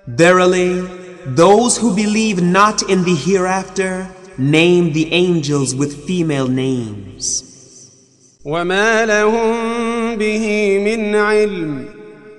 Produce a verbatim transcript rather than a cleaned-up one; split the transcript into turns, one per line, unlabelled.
Verily, those who believe not in the hereafter name the angels with female names.
وما لهم به من علم